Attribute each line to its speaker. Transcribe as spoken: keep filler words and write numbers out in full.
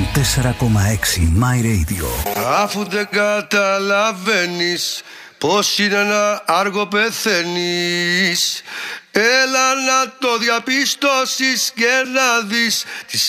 Speaker 1: τέσσερα κόμμα έξι My Radio.
Speaker 2: Αφού δεν καταλαβαίνεις πως είναι ένα άργο πεθαίνεις, έλα να το διαπιστώσεις και να δεις τις